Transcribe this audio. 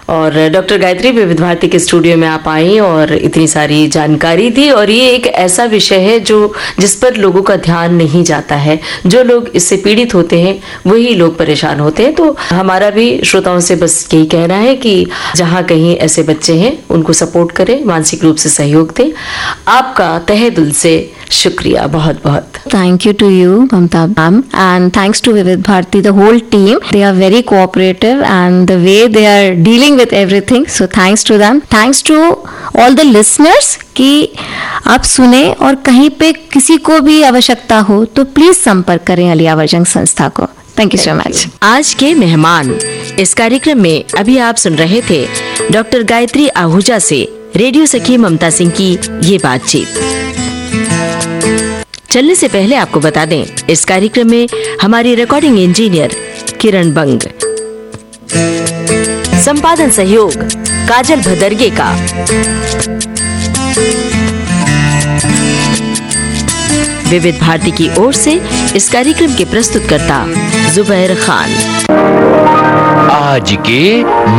और डॉक्टर गायत्री विविध भारती के स्टूडियो में आप आई और इतनी सारी जानकारी दी। और ये एक ऐसा विषय है जिस पर लोगों का ध्यान नहीं जाता है। जो लोग इससे पीड़ित होते हैं वही लोग परेशान होते हैं। तो हमारा भी श्रोताओं से बस यही कहना है कि जहाँ कहीं ऐसे बच्चे हैं उनको सपोर्ट करें, मानसिक रूप से सहयोग दें। आपका तहे दिल से शुक्रिया, बहुत बहुत। Thank you to you, Mamta ma'am, and thanks to Vivid Bharati, the whole team. They are very cooperative and the way they are dealing with everything. So thanks to them. Thanks to all the listeners कि आप सुने और कहीं पे किसी को भी आवश्यकता हो तो प्लीज संपर्क करें अली आवर्जन संस्था को। Thank you so much. आज के मेहमान इस कार्यक्रम में अभी आप सुन रहे थे डॉक्टर गायत्री आहूजा से रेडियो सखी ममता सिंह की ये बातचीत। चलने से पहले आपको बता दें, इस कार्यक्रम में हमारी रिकॉर्डिंग इंजीनियर किरण बंग, संपादन सहयोग काजल भदरगे का, विविध भारती की ओर से इस कार्यक्रम के प्रस्तुतकर्ता जुबैर खान। आज के